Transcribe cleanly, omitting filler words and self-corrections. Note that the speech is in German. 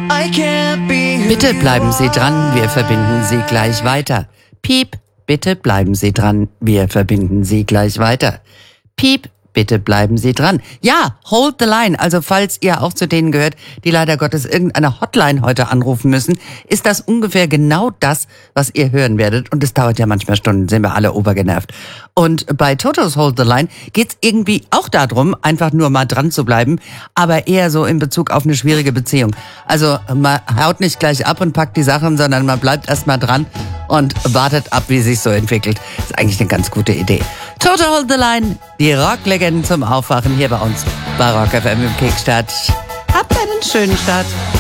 Bitte bleiben Sie dran, wir verbinden Sie gleich weiter. Piep, bitte bleiben Sie dran, wir verbinden Sie gleich weiter. Piep, bitte bleiben Sie dran. Ja, hold the line. Also falls ihr auch zu denen gehört, die leider Gottes irgendeine Hotline heute anrufen müssen, ist das ungefähr genau das, was ihr hören werdet. Und es dauert ja manchmal Stunden, sind wir alle obergenervt. Und bei Totos Hold the Line geht's irgendwie auch darum, einfach nur mal dran zu bleiben, aber eher so in Bezug auf eine schwierige Beziehung. Also man haut nicht gleich ab und packt die Sachen, sondern man bleibt erstmal dran und wartet ab, wie sich so entwickelt. Ist eigentlich eine ganz gute Idee. Toto Hold the Line, die Rocklegenden zum Aufwachen hier bei uns bei Rock FM im Kickstart. Habt einen schönen Start.